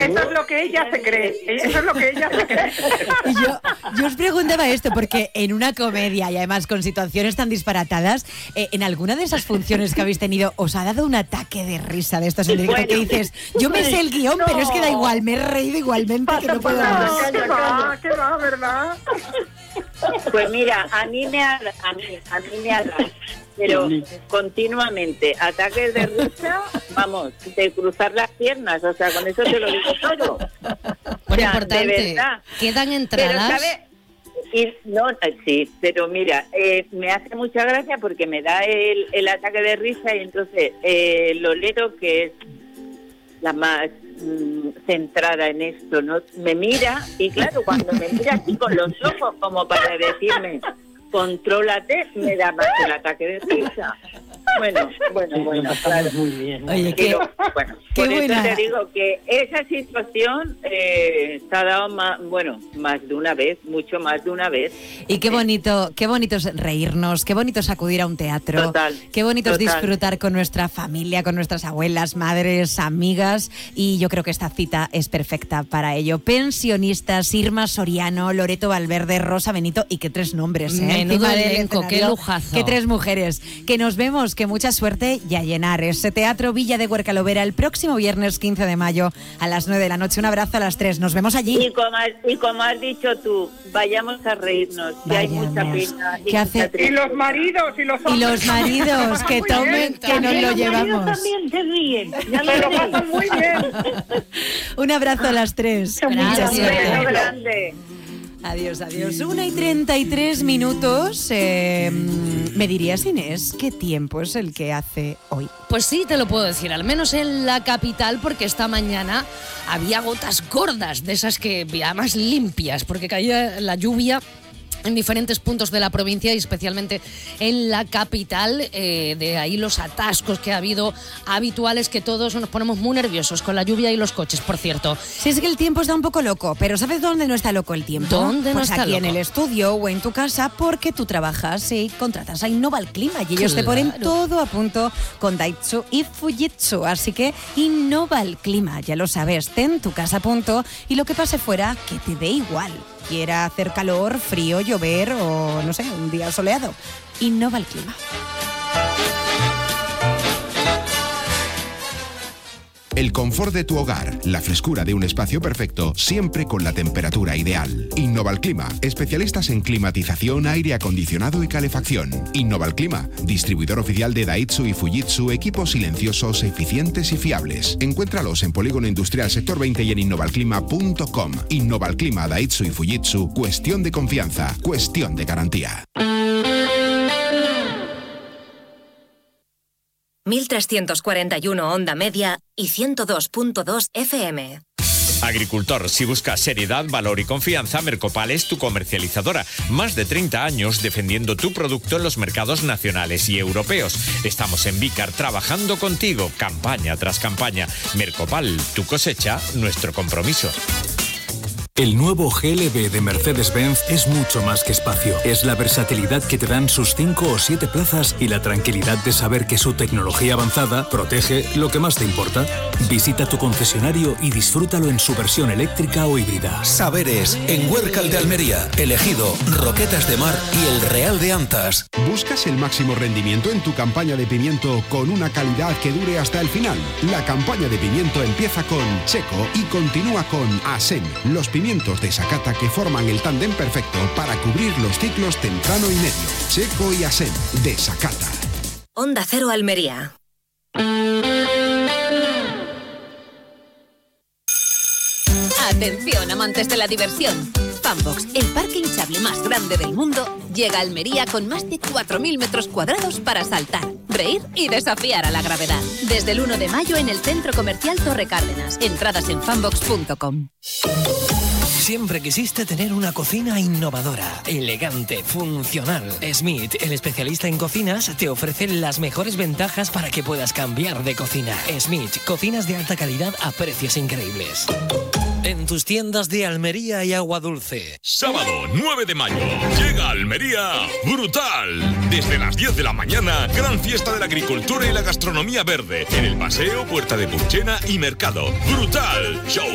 Eso es lo que ella se cree. Y yo os preguntaba esto porque en una comedia y además con situaciones tan disparatadas, en alguna de esas funciones que habéis tenido, ¿os ha dado un ataque de risa de estos en directo que dices, yo me sé el guión, pero es que da igual, me he reído igualmente que no puedo más? ¿Qué va, verdad? Pues mira, a mí me ha dado, pero continuamente, ataques de risa, vamos, de cruzar las piernas, o sea, con eso te lo digo todo. Bueno, importante, de verdad. ¿Quedan entradas? Sí, pero mira, me hace mucha gracia porque me da el ataque de risa y entonces Loreto, que es la más centrada en esto, ¿no? Me mira y claro, cuando me mira así con los ojos como para decirme contrólate, me da más el ataque de risa. Bueno, claro. Muy bien. Oye, Pero, bueno, qué por buena. eso te digo que esa situación se ha dado más de una vez, mucho más de una vez. Y qué bonito es reírnos, qué bonito es acudir a un teatro, Total, qué bonito es total. disfrutar con nuestra familia, con nuestras abuelas, madres, amigas, y yo creo que esta cita es perfecta para ello. Pensionistas, Irma Soriano, Loreto Valverde, Rosa Benito, y qué tres nombres, Menudo encima del elenco, qué escenario. lujazo. Qué tres mujeres. Que nos vemos, que mucha suerte y a llenar ese Teatro Villa de Huercalovera el próximo viernes 15 de mayo a las 9 de la noche. Un abrazo a las 3. Nos vemos allí. Y como has dicho tú, vayamos a reírnos, que hay mucha pena. ¿Qué hace? Y los maridos y los hombres. Y los maridos, que Muy tomen, bien. que nos lo Los maridos llevamos. también se ríen. Ya Se lo veréis. pasan muy bien. Un abrazo a las 3. Mucha Un beso suerte. grande. Adiós. 1:33 minutos. ¿Me dirías, Inés, qué tiempo es el que hace hoy? Pues sí, te lo puedo decir, al menos en la capital, porque esta mañana había gotas gordas, de esas que además limpias, porque caía la lluvia en diferentes puntos de la provincia y especialmente en la capital, de ahí los atascos que ha habido habituales, que todos nos ponemos muy nerviosos con la lluvia y los coches, por cierto. Sí, es que el tiempo está un poco loco, pero ¿sabes dónde no está loco el tiempo? ¿Dónde no pues está aquí loco? en el estudio o en tu casa, porque tú trabajas y contratas a Innova el Clima y ellos te Claro. ponen todo a punto con Daitsu y Fujitsu. Así que Innova el Clima, ya lo sabes, ten tu casa a punto y lo que pase fuera, que te dé igual. Quiera hacer calor, frío, llover o, no sé, un día soleado. Innova el Clima. El confort de tu hogar, la frescura de un espacio perfecto, siempre con la temperatura ideal. Innova el Clima, especialistas en climatización, aire acondicionado y calefacción. Innova el Clima, distribuidor oficial de Daitsu y Fujitsu, equipos silenciosos, eficientes y fiables. Encuéntralos en Polígono Industrial Sector 20 y en innovalclima.com. Innova el Clima, Daitsu y Fujitsu, cuestión de confianza, cuestión de garantía. 1341 onda media y 102.2 FM. Agricultor, si buscas seriedad, valor y confianza, Mercopal es tu comercializadora. Más de 30 años defendiendo tu producto en los mercados nacionales y europeos. Estamos en Vícar trabajando contigo, campaña tras campaña. Mercopal, tu cosecha, nuestro compromiso. El nuevo GLB de Mercedes-Benz es mucho más que espacio. Es la versatilidad que te dan sus 5 o 7 plazas y la tranquilidad de saber que su tecnología avanzada protege lo que más te importa. Visita tu concesionario y disfrútalo en su versión eléctrica o híbrida. Saberes, en Huércal de Almería, Elegido, Roquetas de Mar y El Real de Antas. ¿Buscas el máximo rendimiento en tu campaña de pimiento con una calidad que dure hasta el final? La campaña de pimiento empieza con Checo y continúa con Asen, los pimientos de Sakata que forman el tándem perfecto para cubrir los ciclos temprano y medio. Checo y Asen, de Sakata. Onda Cero Almería. Atención, amantes de la diversión. Funbox, el parque hinchable más grande del mundo, llega a Almería con más de 4.000 metros cuadrados para saltar, reír y desafiar a la gravedad. Desde el 1 de mayo en el Centro Comercial Torre Cárdenas. Entradas en funbox.com. Siempre quisiste tener una cocina innovadora, elegante, funcional. Smith, el especialista en cocinas, te ofrece las mejores ventajas para que puedas cambiar de cocina. Smith, cocinas de alta calidad a precios increíbles. En tus tiendas de Almería y Agua Dulce. Sábado 9 de mayo, llega a Almería Brutal. Desde las 10 de la mañana, gran fiesta de la agricultura y la gastronomía verde. En el paseo, Puerta de Purchena y Mercado. Brutal, show